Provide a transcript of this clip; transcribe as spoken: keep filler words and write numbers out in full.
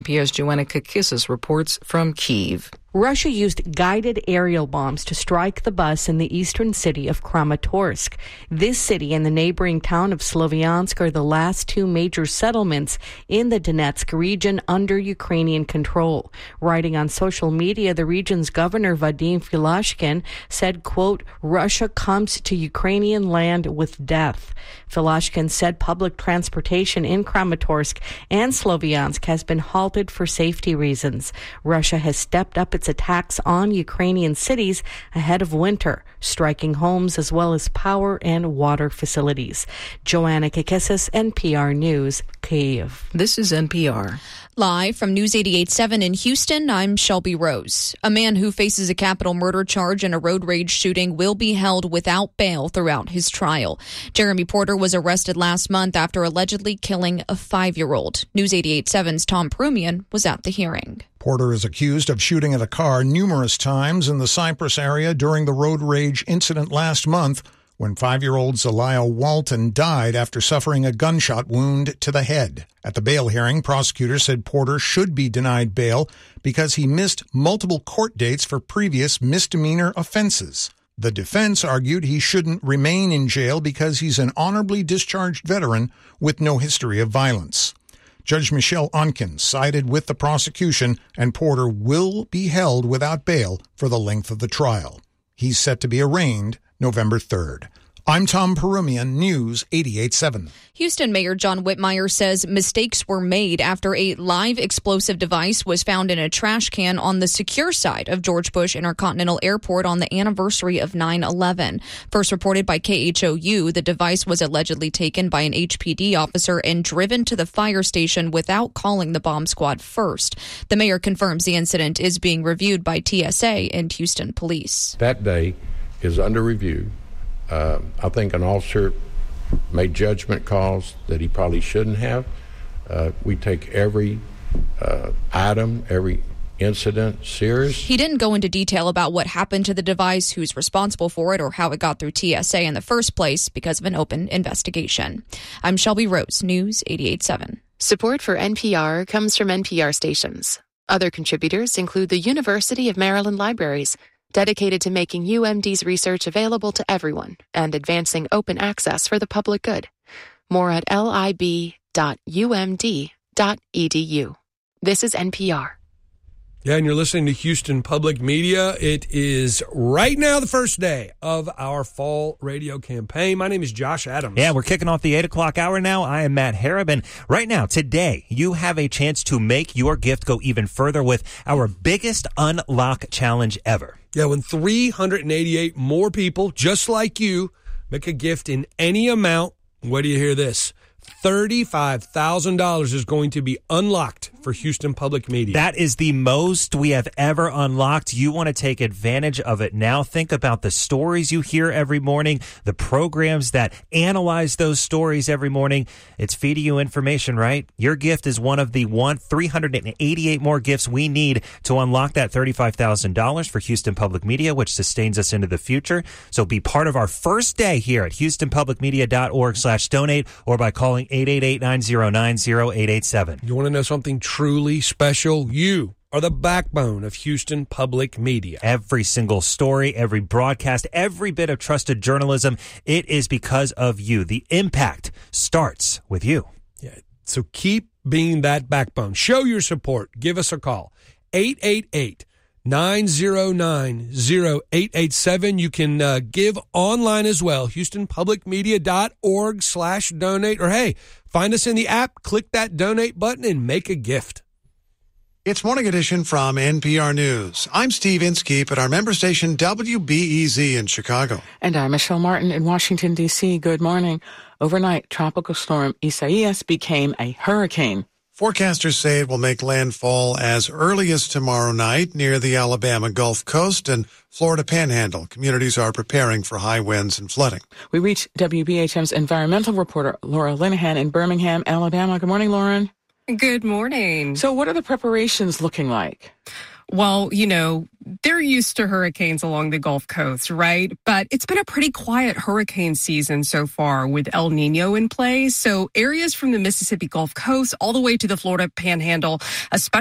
P S Joanna Kakissis reports from Kyiv. Russia used guided aerial bombs to strike the bus in the eastern city of Kramatorsk. This city and the neighboring town of Sloviansk are the last two major settlements in the Donetsk region under Ukrainian control. Writing on social media, the region's governor Vadim Filashkin said, quote, Russia comes to Ukrainian land with death. Filashkin said public transportation in Kramatorsk and Sloviansk has been halted for safety reasons. Russia has stepped up its attacks on Ukrainian cities ahead of winter, striking homes as well as power and water facilities. Joanna Kakissis, N P R News, Kyiv. This is N P R. Live from News eighty-eight point seven in Houston, I'm Shelby Rose. A man who faces a capital murder charge in a road rage shooting will be held without bail throughout his trial. Jeremy Porter was arrested last month after allegedly killing a five-year-old. News eighty-eight point seven's Tom Perumian was at the hearing. Porter is accused of shooting at a car numerous times in the Cypress area during the road rage incident last month when five-year-old Zelaya Walton died after suffering a gunshot wound to the head. At the bail hearing, prosecutors said Porter should be denied bail because he missed multiple court dates for previous misdemeanor offenses. The defense argued he shouldn't remain in jail because he's an honorably discharged veteran with no history of violence. Judge Michelle Onken sided with the prosecution, and Porter will be held without bail for the length of the trial. He's set to be arraigned November third. I'm Tom Perumian, News eighty-eight point seven. Houston Mayor John Whitmire says mistakes were made after a live explosive device was found in a trash can on the secure side of George Bush Intercontinental Airport on the anniversary of nine eleven. First reported by K H O U, the device was allegedly taken by an H P D officer and driven to the fire station without calling the bomb squad first. The mayor confirms the incident is being reviewed by T S A and Houston Police. That day is under review. Uh, I think an officer made judgment calls that he probably shouldn't have. Uh, we take every uh, item, every incident serious. He didn't go into detail about what happened to the device, who's responsible for it, or how it got through T S A in the first place because of an open investigation. I'm Shelby Rose, News eighty-eight point seven. Support for N P R comes from N P R stations. Other contributors include the University of Maryland Libraries, dedicated to making U M D's research available to everyone and advancing open access for the public good. More at lib dot u m d dot e d u. This is N P R. Yeah, and you're listening to Houston Public Media. It is right now the first day of our fall radio campaign. My name is Josh Adams. Yeah, we're kicking off the eight o'clock hour now. I am Matt Harab, and right now, today, you have a chance to make your gift go even further with our biggest unlock challenge ever. Yeah, when three hundred eighty-eight more people, just like you, make a gift in any amount, where do you hear this? thirty-five thousand dollars is going to be unlocked for Houston Public Media. That is the most we have ever unlocked. You want to take advantage of it now. Think about the stories you hear every morning, the programs that analyze those stories every morning. It's feeding you information, right? Your gift is one of the one three hundred eighty-eight more gifts we need to unlock that thirty-five thousand dollars for Houston Public Media, which sustains us into the future. So be part of our first day here at houston public media dot org slash donate or by calling eight eight eight, nine zero nine, zero eight eight seven. You want to know something truly special? You are the backbone of Houston Public Media. Every single story, every broadcast, every bit of trusted journalism, it is because of you. The impact starts with you. Yeah. So keep being that backbone. Show your support. Give us a call. eight eight eight, nine zero nine, zero eight eight seven. You can uh, give online as well. houston public media dot org slash donate. Or hey, find us in the app, click that donate button, and make a gift. It's Morning Edition from N P R News. I'm Steve Inskeep at our member station W B E Z in Chicago. And I'm Michelle Martin in Washington, D C. Good morning. Overnight, Tropical Storm Isaias became a hurricane. Forecasters say it will make landfall as early as tomorrow night near the Alabama Gulf Coast and Florida Panhandle. Communities are preparing for high winds and flooding. We reached W B H M's environmental reporter Laura Linehan in Birmingham, Alabama. Good morning, Lauren. Good morning. So what are the preparations looking like? Well, you know, they're used to hurricanes along the Gulf Coast, right? But it's been a pretty quiet hurricane season so far with El Nino in play. So areas from the Mississippi Gulf Coast all the way to the Florida Panhandle, especially